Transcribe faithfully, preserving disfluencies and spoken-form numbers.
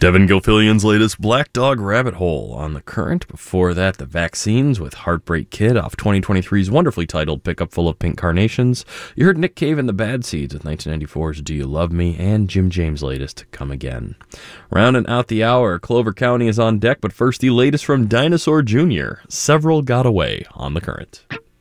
Devin Gilfillian's latest Black Dog Rabbit Hole on The Current. Before that, The Vaccines with Heartbreak Kid off twenty twenty-three's wonderfully titled Pickup Full of Pink Carnations. You heard Nick Cave and the Bad Seeds with nineteen ninety-four's Do You Love Me, and Jim James' latest Come Again. Rounding out the hour, Clover County is on deck, but first the latest from Dinosaur Junior Several Got Away on The Current.